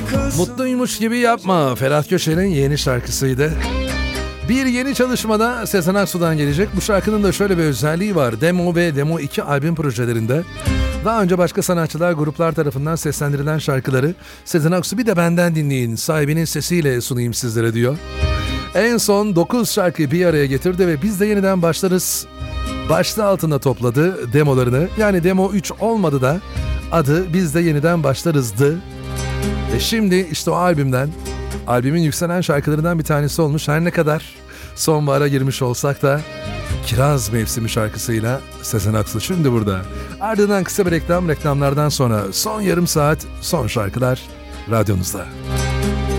Mutluymuş gibi yapma. Ferhat Göçer'in yeni şarkısıydı. Bir yeni çalışmada Sezen Aksu'dan gelecek. Bu şarkının da şöyle bir özelliği var. Demo ve Demo 2 albüm projelerinde daha önce başka sanatçılar, gruplar tarafından seslendirilen şarkıları Sezen Aksu bir de benden dinleyin, sahibinin sesiyle sunayım sizlere diyor. En son 9 şarkıyı bir araya getirdi ve biz de yeniden başlarız başlığı altında topladı demolarını. Yani Demo 3 olmadı da adı Biz de Yeniden Başlarız'dı. Ve şimdi işte o albümün yükselen şarkılarından bir tanesi olmuş. Her ne kadar sonbahara girmiş olsak da Kiraz Mevsimi şarkısıyla Sezen Aksu şimdi burada. Ardından kısa bir reklamlardan sonra son yarım saat son şarkılar radyonuzda.